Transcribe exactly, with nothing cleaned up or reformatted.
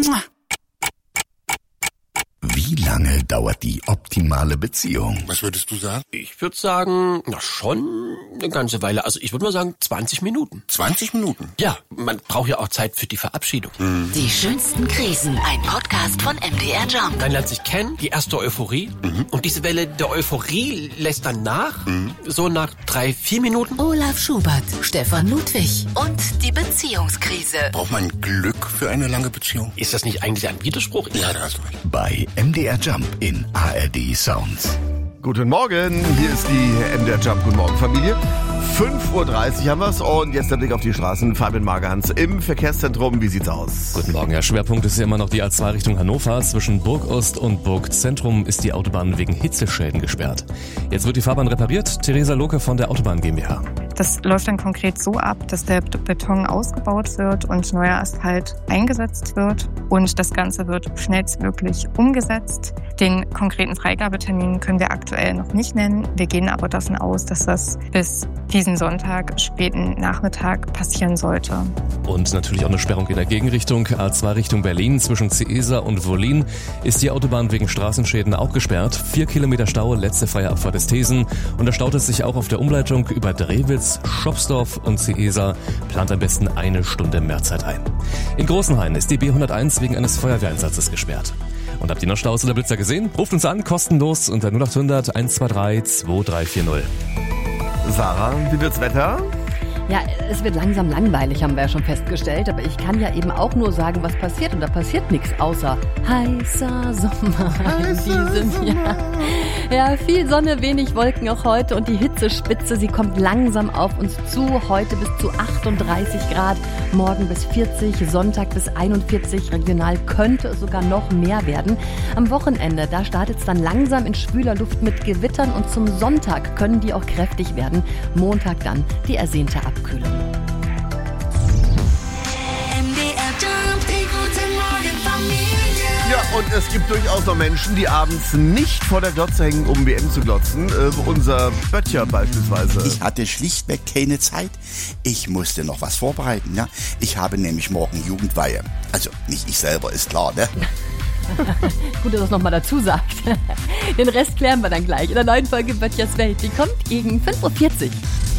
Wie lange dauert die optimale Beziehung? Was würdest du sagen? Ich würde sagen, na schon eine ganze Weile. Also ich würde mal sagen zwanzig Minuten. zwanzig Minuten? Ja, man braucht ja auch Zeit für die Verabschiedung. Mhm. Die schönsten Krisen. Ein Podcast von M D R Jump. Man lernt sich kennen, die erste Euphorie. Mhm. Und diese Welle der Euphorie lässt dann nach. Mhm. So nach drei, vier Minuten. Olaf Schubert, Stefan Ludwig und die Beziehungskrise. Braucht man Glück für eine lange Beziehung? Ist das nicht eigentlich ein Widerspruch? Ja, da hast du recht. Bei M D R Jump in A R D Sounds. Guten Morgen, hier ist die M D R Jump. Guten Morgen, Familie. fünf Uhr dreißig haben wir's und jetzt der Blick auf die Straßen. Fabian Magerhans im Verkehrszentrum. Wie sieht's aus? Guten Morgen, ja, Schwerpunkt ist ja immer noch die A zwei Richtung Hannover. Zwischen Burgost und Burgzentrum ist die Autobahn wegen Hitzeschäden gesperrt. Jetzt wird die Fahrbahn repariert. Theresa Loke von der Autobahn GmbH. Das läuft dann konkret so ab, dass der Beton ausgebaut wird und neuer Asphalt eingesetzt wird. Und das Ganze wird schnellstmöglich umgesetzt. Den konkreten Freigabetermin können wir aktuell noch nicht nennen. Wir gehen aber davon aus, dass das bis diesen Sonntag, späten Nachmittag passieren sollte. Und natürlich auch eine Sperrung in der Gegenrichtung. A zwei Richtung Berlin zwischen Ciesa und Wollin ist die Autobahn wegen Straßenschäden auch gesperrt. Vier Kilometer Stau, letzte freie Abfahrt ist Thesen. Und da staut es sich auch auf der Umleitung über Drewitz, Schopsdorf und Ciesa. Plant am besten eine Stunde mehr Zeit ein. In Großenhain ist die B hunderteins wegen eines Feuerwehreinsatzes gesperrt. Und habt ihr noch Staus oder Blitzer gesehen? Ruft uns an, kostenlos unter null acht hundert eins zwei drei zwei drei vier null. Sarah, wie wird's Wetter? Ja, es wird langsam langweilig, haben wir ja schon festgestellt. Aber ich kann ja eben auch nur sagen, was passiert. Und da passiert nichts außer heißer Sommer in diesem Jahr. Ja, viel Sonne, wenig Wolken auch heute. Und die Hitzespitze, sie kommt langsam auf uns zu. Heute bis zu achtunddreißig Grad, morgen bis vierzig, Sonntag bis einundvierzig. Regional könnte es sogar noch mehr werden. Am Wochenende, da startet es dann langsam in schwüler Luft mit Gewittern. Und zum Sonntag können die auch kräftig werden. Montag dann die ersehnte Abkühlung. Ja, und es gibt durchaus noch Menschen, die abends nicht vor der Glotze hängen, um W M zu glotzen. Äh, unser Böttcher beispielsweise. Ich hatte schlichtweg keine Zeit. Ich musste noch was vorbereiten. Ja? Ich habe nämlich morgen Jugendweihe. Also nicht ich selber, ist klar, ne? Gut, dass er es nochmal dazu sagt. Den Rest klären wir dann gleich in der neuen Folge Böttchers Welt. Die kommt gegen fünf Uhr vierzig.